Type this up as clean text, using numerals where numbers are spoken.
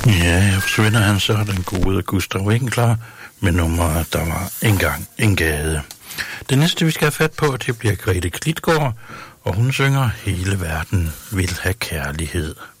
Ja, jeg forsvinder han så, den gode Gustav Winckler, med nummeret Der var engang en gade. Det næste, vi skal have fat på, det bliver Grete Klitgaard, og hun synger Hele verden vil have kærlighed.